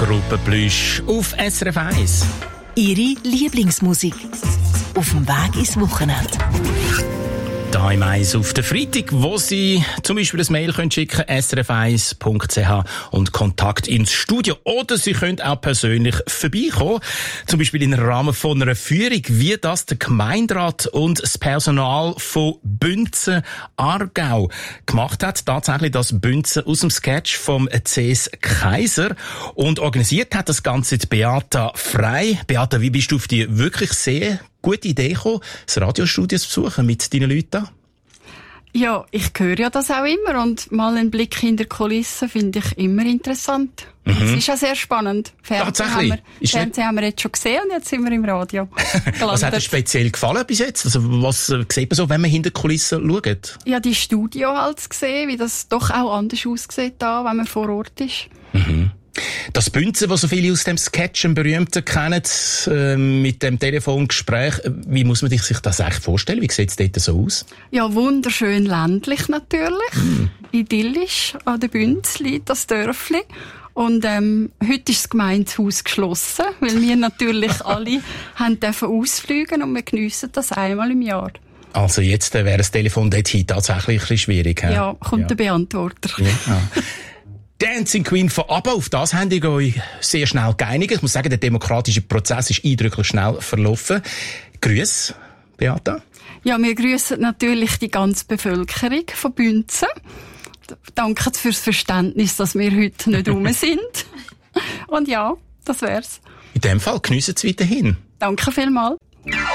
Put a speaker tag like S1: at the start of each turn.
S1: Gruppe Plüsch auf SRF 1.
S2: Ihre Lieblingsmusik auf dem Weg ins Wochenende.
S1: Da im Eis auf den Freitag, wo Sie zum Beispiel ein Mail schicken können, srf1.ch und Kontakt ins Studio. Oder Sie können auch persönlich vorbeikommen. Zum Beispiel im Rahmen von einer Führung, wie das der Gemeinderat und das Personal von Bünzen Aargau gemacht hat. Tatsächlich das Bünzen aus dem Sketch vom CS Kaiser. Und organisiert hat das Ganze die Beata Frey. Beata, wie bist du auf die wirklich sehr gute Idee gekommen, das Radiostudio zu besuchen mit deinen Leuten?
S3: Ja, ich höre ja das auch immer und mal einen Blick hinter die Kulissen finde ich immer interessant. Es ist auch sehr spannend. Fernsehen haben wir jetzt schon gesehen und jetzt sind wir im Radio gelandet.
S1: Was hat dir speziell gefallen bis jetzt? Also was sieht man so, wenn man hinter die Kulissen schaut?
S3: Ja, die Studio halt zu sehen, wie das doch auch anders aussieht da, wenn man vor Ort ist.
S1: Mhm. Das Bünzen, das so viele aus dem Sketch, einen berühmten, kennen, mit dem Telefongespräch, wie muss man sich das eigentlich vorstellen? Wie sieht es dort so aus?
S3: Ja, wunderschön ländlich natürlich. Idyllisch an der Bünz liegt das Dörfli. Und heute ist das Gemeindehaus geschlossen, weil wir natürlich alle haben dürfen ausfliegen und wir geniessen das einmal im Jahr.
S1: Also jetzt wäre das Telefon dorthin tatsächlich ein bisschen schwierig.
S3: Ja, kommt der Beantworter.
S1: Ja. Dancing Queen von ABBA, auf das habt ihr euch sehr schnell geeinigt. Ich muss sagen, der demokratische Prozess ist eindrücklich schnell verlaufen. Grüß, Beata.
S3: Ja, wir grüßen natürlich die ganze Bevölkerung von Bünzen. Danke fürs Verständnis, dass wir heute nicht rum sind. Und ja, das wär's.
S1: In dem Fall geniessen Sie weiterhin.
S3: Danke vielmals.